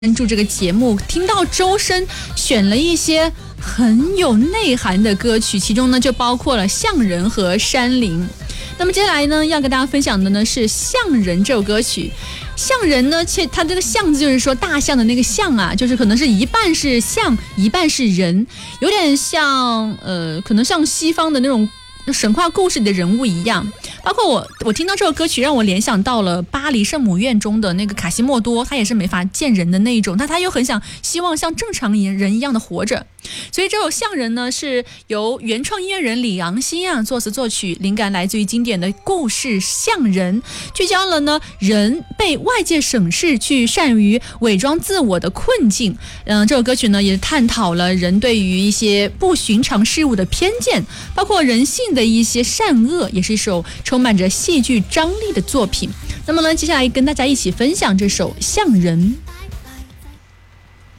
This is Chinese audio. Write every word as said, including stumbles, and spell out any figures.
关注这个节目，听到周深选了一些很有内涵的歌曲，其中呢就包括了《象人》和《山林》。那么接下来呢要跟大家分享的呢是《象人》这首歌曲。象人呢，其实它这个象字就是说大象的那个象啊，就是可能是一半是象，一半是人，有点像呃，可能像西方的那种神话故事里的人物一样。包括我我听到这首歌曲让我联想到了巴黎圣母院中的那个卡西莫多，他也是没法见人的那一种，但他又很想希望像正常人一样的活着。所以这首象人呢是由原创音乐人李昂西啊作词作曲，灵感来自于经典的故事象人，聚焦了呢人被外界审视去善于伪装自我的困境。嗯，这首歌曲呢也探讨了人对于一些不寻常事物的偏见，包括人性的一些善恶，也是一首充满着戏剧张力的作品。那么呢接下来跟大家一起分享这首象人。